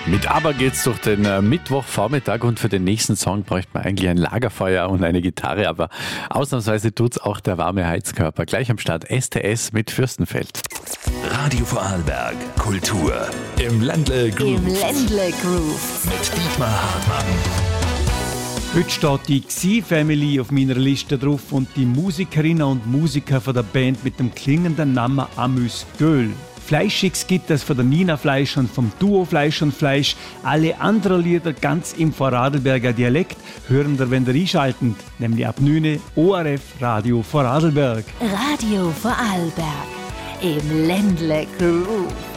Mit Aber geht's durch den Mittwochvormittag und für den nächsten Song bräuchte man eigentlich ein Lagerfeuer und eine Gitarre, aber ausnahmsweise tut's auch der warme Heizkörper. Gleich am Start STS mit Fürstenfeld. Radio Vorarlberg, Kultur im Ländle Groove. Im Ländle Groove. Mit Dietmar Hartmann. Heute steht die Xi-Family auf meiner Liste drauf und die Musikerinnen und Musiker von der Band mit dem klingenden Namen Amüs Göl. Fleischiges gibt es von der Nina Fleisch und vom Duo Fleisch und Fleisch. Alle anderen Lieder ganz im Vorarlberger Dialekt hören wir, wenn ihr einschalten, nämlich ab 9 ORF Radio Vorarlberg. Radio Vorarlberg. Im Ländle Groove.